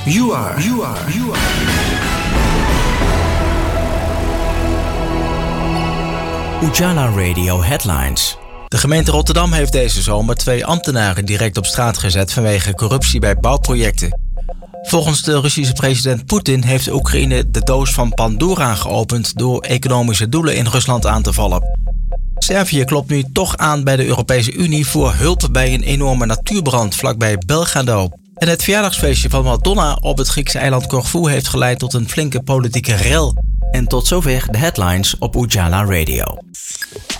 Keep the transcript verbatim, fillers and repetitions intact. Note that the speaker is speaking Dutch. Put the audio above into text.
You are, you are, you are. Ujala Radio Headlines. De gemeente Rotterdam heeft deze zomer twee ambtenaren direct op straat gezet vanwege corruptie bij bouwprojecten. Volgens de Russische president Poetin heeft Oekraïne de doos van Pandora geopend door economische doelen in Rusland aan te vallen. Servië klopt nu toch aan bij de Europese Unie voor hulp bij een enorme natuurbrand vlakbij Belgrado. En het verjaardagsfeestje van Madonna op het Griekse eiland Corfu heeft geleid tot een flinke politieke rel. En tot zover de headlines op Ujala Radio.